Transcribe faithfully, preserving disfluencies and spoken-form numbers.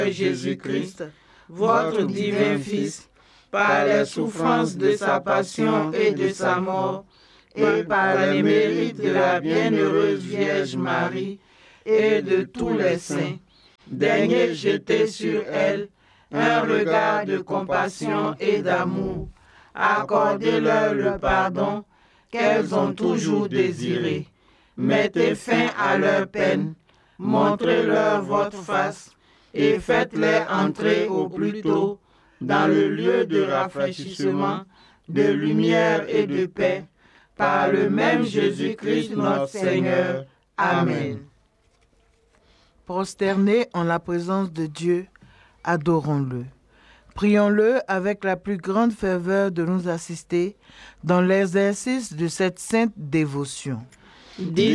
Jésus-Christ, votre divin Fils, par les souffrances de sa passion et de sa mort, et par les mérites de la bienheureuse Vierge Marie et de tous les saints, daignez jeter sur elle un regard de compassion et d'amour. Accordez-leur le pardon qu'elles ont toujours désiré. Mettez fin à leur peine, montrez-leur votre face et faites-les entrer au plus tôt dans le lieu de rafraîchissement, de lumière et de paix, par le même Jésus-Christ notre Seigneur. Amen. Prosternés en la présence de Dieu, adorons-le. Prions-le avec la plus grande ferveur de nous assister dans l'exercice de cette sainte dévotion.